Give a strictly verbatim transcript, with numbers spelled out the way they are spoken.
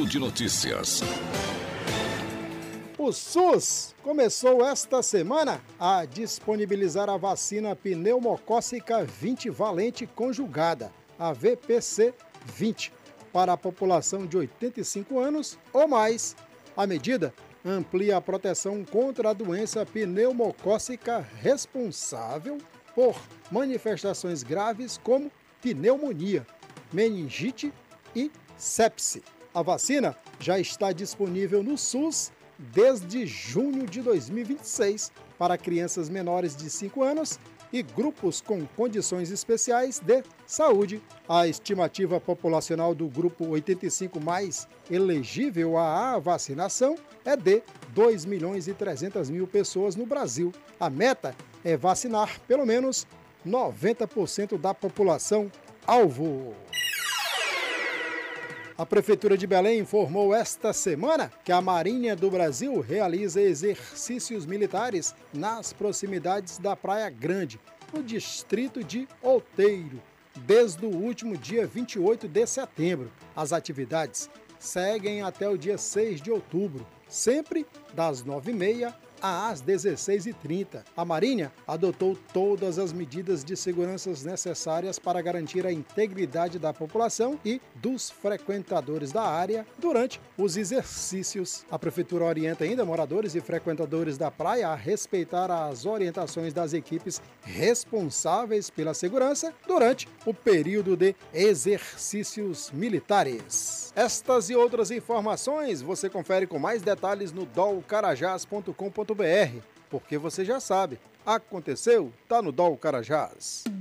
Giro de Notícias. O SUS começou esta semana a disponibilizar a vacina pneumocócica vinte valente conjugada, a V P C vinte, para a população de oitenta e cinco anos ou mais. A medida amplia a proteção contra a doença pneumocócica responsável por manifestações graves como pneumonia, meningite e sepse. A vacina já está disponível no SUS desde junho de dois mil e vinte e seis para crianças menores de cinco anos e grupos com condições especiais de saúde. A estimativa populacional do grupo oitenta e cinco mais elegível à vacinação é de dois milhões e trezentas mil pessoas no Brasil. A meta é vacinar pelo menos noventa por cento da população alvo. A Prefeitura de Belém informou esta semana que a Marinha do Brasil realiza exercícios militares nas proximidades da Praia Grande, no distrito de Outeiro, desde o último dia vinte e oito de setembro. As atividades seguem até o dia seis de outubro, sempre das nove e meia às dezesseis e trinta. A Marinha adotou todas as medidas de segurança necessárias para garantir a integridade da população e dos frequentadores da área durante os exercícios. A Prefeitura orienta ainda moradores e frequentadores da praia a respeitar as orientações das equipes responsáveis pela segurança durante o período de exercícios militares. Estas e outras informações você confere com mais detalhes no dol carajás ponto com ponto br, porque você já sabe, aconteceu, tá no Dol Carajás.